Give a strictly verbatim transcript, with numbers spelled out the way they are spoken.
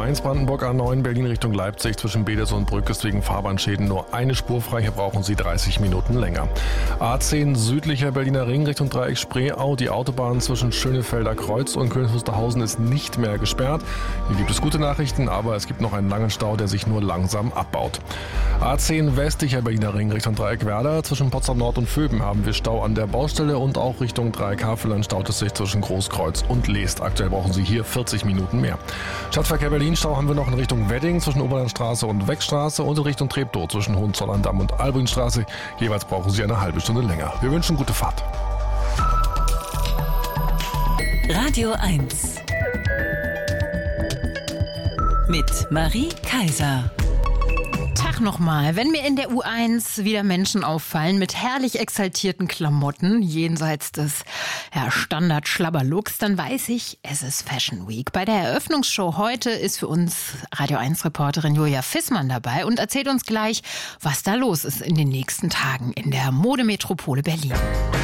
eins Brandenburg A neun Berlin Richtung Leipzig zwischen Bedes und Brück ist wegen Fahrbahnschäden nur eine Spur frei. Hier brauchen Sie dreißig Minuten länger. A zehn südlicher Berliner Ring Richtung Dreieck Spreeau. Die Autobahn zwischen Schönefelder Kreuz und Königs Wusterhausen ist nicht mehr gesperrt. Hier gibt es gute Nachrichten, aber es gibt noch einen langen Stau, der sich nur langsam abbaut. A zehn westlicher Berliner Ring Richtung Dreieck Werder. Zwischen Potsdam Nord und Vöben haben wir Stau an der Baustelle und auch Richtung Dreieck Havelland staut es sich zwischen Großkreuz und Leest. Aktuell brauchen Sie hier vierzig Minuten mehr. Stadtverkehr Berlin-Stau haben wir noch in Richtung Wedding zwischen Oberlandstraße und Weckstraße und in Richtung Treptow zwischen Hohenzollern-Damm und Albrinstraße. Jeweils brauchen Sie eine halbe Stunde länger. Wir wünschen gute Fahrt. Radio eins mit Marie Kaiser. Tag nochmal. Wenn mir in der U eins wieder Menschen auffallen mit herrlich exaltierten Klamotten, jenseits des ja, Standard-Schlabberlooks, dann weiß ich, es ist Fashion Week. Bei der Eröffnungsshow heute ist für uns Radio eins Reporterin Julia Fissmann dabei und erzählt uns gleich, was da los ist in den nächsten Tagen in der Modemetropole Berlin.